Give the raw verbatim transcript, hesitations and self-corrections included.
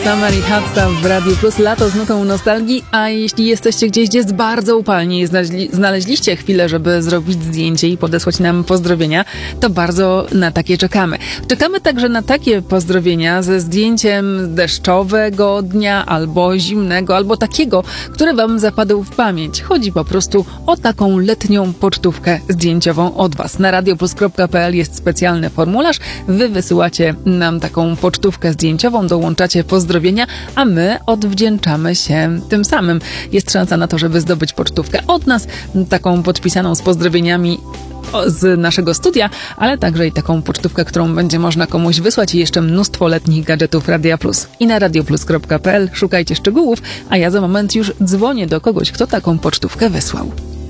Summer i Hot Stuff w Radiu Plus, lato z nutą nostalgii, a jeśli jesteście gdzieś, gdzie jest bardzo upalnie i znaleźliście chwilę, żeby zrobić zdjęcie i podesłać nam pozdrowienia, to bardzo na takie czekamy. Czekamy także na takie pozdrowienia ze zdjęciem deszczowego dnia, albo zimnego, albo takiego, które wam zapadł w pamięć. Chodzi po prostu o taką letnią pocztówkę zdjęciową od was. Na radioplus kropka pe el jest specjalny formularz, wy wysyłacie nam taką pocztówkę zdjęciową, dołączacie pozdrowienia, a my odwdzięczamy się tym samym. Jest szansa na to, żeby zdobyć pocztówkę od nas, taką podpisaną z pozdrowieniami z naszego studia, ale także i taką pocztówkę, którą będzie można komuś wysłać i jeszcze mnóstwo letnich gadżetów Radia Plus. I na radioplus kropka pe el szukajcie szczegółów, a ja za moment już dzwonię do kogoś, kto taką pocztówkę wysłał.